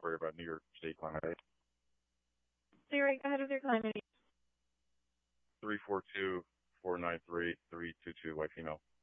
operator about New York State Climate. So you're right, go ahead with your climate. 342-493-322, white female.